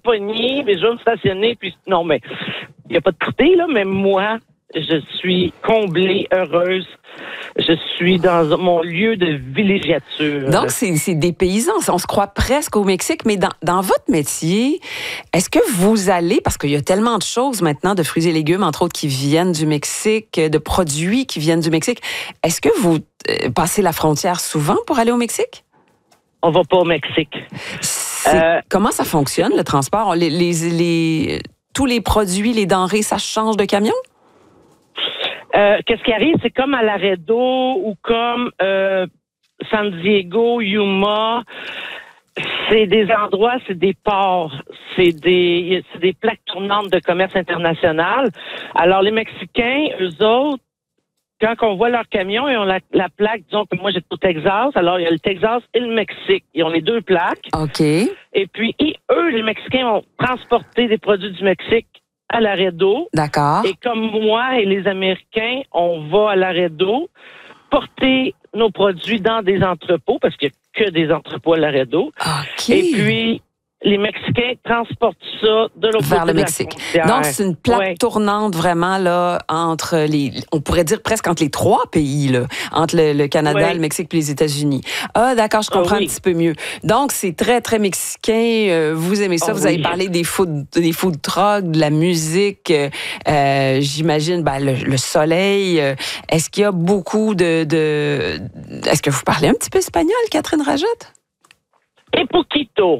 pogné, mais je vais me stationner, puis non, mais il n'y a pas de côté, là, mais moi, je suis comblée, heureuse. Je suis dans mon lieu de villégiature. Donc, c'est des paysans. On se croit presque au Mexique, mais dans votre métier, est-ce que vous allez, parce qu'il y a tellement de choses maintenant, de fruits et légumes, entre autres, qui viennent du Mexique, de produits qui viennent du Mexique, est-ce que vous passez la frontière souvent pour aller au Mexique? On va pas au Mexique. Comment ça fonctionne, le transport? Tous les produits, les denrées, ça change de camion? Qu'est-ce qui arrive, c'est comme à Laredo ou comme San Diego, Yuma. C'est des endroits, c'est des ports, c'est des plaques tournantes de commerce international. Alors, les Mexicains, eux autres, quand on voit leur camion, ils ont la plaque, disons que moi, j'étais au Texas. Alors, il y a le Texas et le Mexique. Ils ont les deux plaques. OK. Et puis, eux, les Mexicains, vont transporter des produits du Mexique à Laredo. D'accord. Et comme moi et les Américains, on va à Laredo porter nos produits dans des entrepôts, parce qu'il n'y a que des entrepôts à Laredo. OK. Et puis, les Mexicains transportent ça de l'autre côté vers le de la Mexique. frontière. Donc, c'est une plaque tournante vraiment là entre on pourrait dire presque entre les trois pays, là, entre le Canada, le Mexique et les États-Unis. Ah, d'accord, je comprends un petit peu mieux. Donc, c'est très, très mexicain. Vous aimez ça. Vous avez parlé des food trucks, de la musique. J'imagine, le soleil. Est-ce qu'il y a beaucoup Est-ce que vous parlez un petit peu espagnol, Catherine Rajot? Un poquito.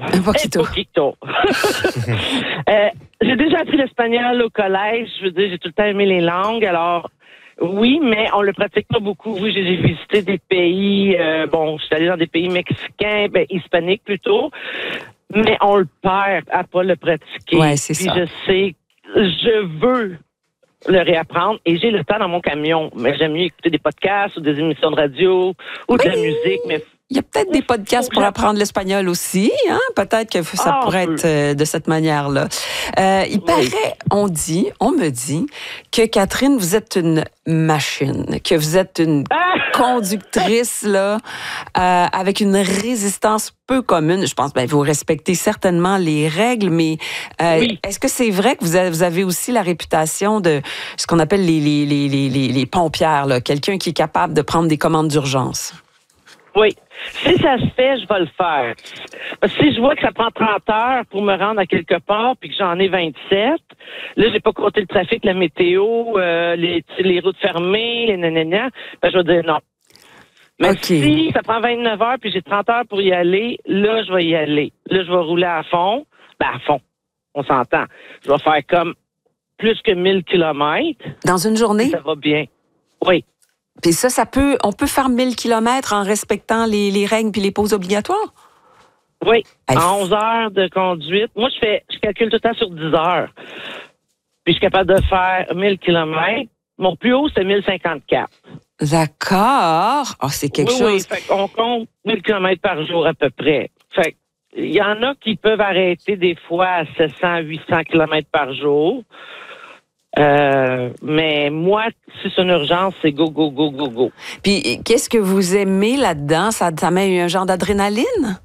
J'ai déjà appris l'espagnol au collège. Je veux dire, j'ai tout le temps aimé les langues. Alors, oui, mais on le pratique pas beaucoup. Oui, j'ai visité des pays, je suis allée dans des pays mexicains, hispaniques plutôt. Mais on le perd à pas le pratiquer. Ouais, c'est ça. Puis je veux le réapprendre et j'ai le temps dans mon camion. Mais j'aime mieux écouter des podcasts ou des émissions de radio ou de la musique, mais il y a peut-être des podcasts pour apprendre l'espagnol aussi, hein? Peut-être que ça pourrait être de cette manière-là. Il paraît, on me dit que Catherine, vous êtes une machine, que vous êtes une conductrice là, avec une résistance peu commune. Je pense, vous respectez certainement les règles, mais est-ce que c'est vrai que vous avez aussi la réputation de ce qu'on appelle les pompières, là, quelqu'un qui est capable de prendre des commandes d'urgence? Oui. Si ça se fait, je vais le faire. Parce que si je vois que ça prend 30 heures pour me rendre à quelque part puis que j'en ai 27, là, j'ai pas compté le trafic, la météo, les routes fermées, les nanana, je vais dire non. Mais si ça prend 29 heures puis j'ai 30 heures pour y aller, là, je vais y aller. Là, je vais rouler à fond. À fond. On s'entend. Je vais faire comme plus que 1000 kilomètres. Dans une journée? Ça va bien. Oui. Puis on peut faire 1000 kilomètres en respectant les règles puis les pauses obligatoires? Oui. En 11 heures de conduite. Moi, je calcule tout le temps sur 10 heures. Puis, je suis capable de faire 1000 kilomètres. Mon plus haut, c'est 1054. D'accord. C'est quelque chose. Oui. Fait qu'on compte 1000 kilomètres par jour à peu près. Fait il y en a qui peuvent arrêter des fois à 700, 800 kilomètres par jour. Mais moi, si c'est une urgence, c'est go, go, go, go, go. Puis, qu'est-ce que vous aimez là-dedans? Ça met un genre d'adrénaline?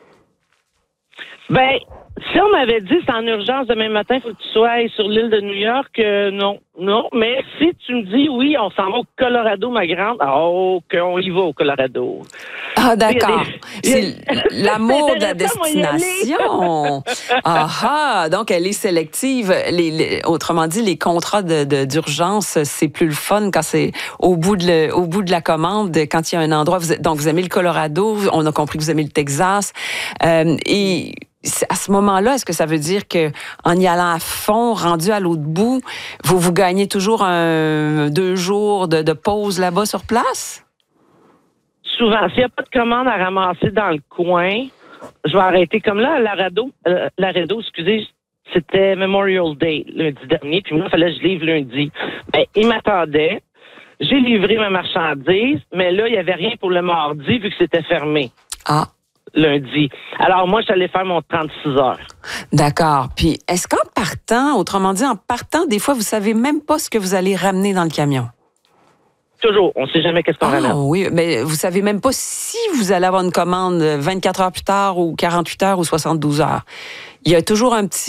Si on m'avait dit c'est en urgence demain matin, il faut que tu sois sur l'île de New York, non. Mais si tu me dis oui, on s'en va au Colorado, ma grande, qu'on y va au Colorado. Ah, d'accord. C'est l'amour de la destination. Donc elle est sélective. Autrement dit, les contrats d'urgence, c'est plus le fun quand c'est au bout de la commande, quand il y a un endroit. Donc vous aimez le Colorado, on a compris que vous aimez le Texas. Et à ce moment-là, est-ce que ça veut dire que en y allant à fond, rendu à l'autre bout, vous gagnez toujours 2 jours de pause là-bas sur place? Souvent. S'il n'y a pas de commande à ramasser dans le coin, je vais arrêter. Comme là, à Laredo, c'était Memorial Day, lundi dernier, puis moi, il fallait que je livre lundi. Il m'attendait. J'ai livré ma marchandise, mais là, il n'y avait rien pour le mardi, vu que c'était fermé. Lundi. Alors, moi, je suis allée faire mon 36 heures. D'accord. Puis, est-ce qu'en partant, autrement dit, des fois, vous savez même pas ce que vous allez ramener dans le camion? Toujours. On ne sait jamais qu'est-ce qu'on ramène. Oui, mais vous savez même pas si vous allez avoir une commande 24 heures plus tard ou 48 heures ou 72 heures. Il y a toujours un petit